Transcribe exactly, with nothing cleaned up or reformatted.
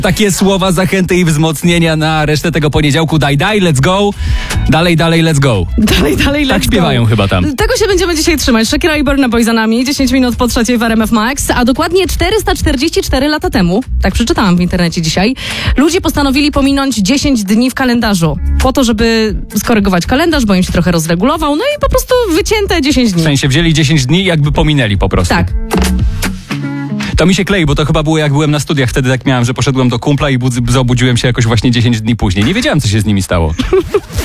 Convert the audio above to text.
Takie słowa zachęty i wzmocnienia na resztę tego poniedziałku. Daj, daj, let's go. Dalej, dalej, let's go. Dalej, dalej, let's Tak śpiewają go. chyba tam. Tego się będziemy dzisiaj trzymać. Shakira i Burna Boy za nami. dziesięć minut po trzeciej w R M F Max. A dokładnie czterysta czterdzieści cztery lata temu, tak przeczytałam w internecie dzisiaj, ludzie postanowili pominąć dziesięć dni w kalendarzu. Po to, żeby skorygować kalendarz, bo im się trochę rozregulował. No i po prostu wycięte dziesięć dni. W sensie wzięli dziesięć dni i jakby pominęli po prostu. Tak. To mi się klei, bo to chyba było jak byłem na studiach. Wtedy tak miałem, że poszedłem do kumpla i budz- obudziłem się jakoś właśnie dziesięć dni później. Nie wiedziałem, co się z nimi stało.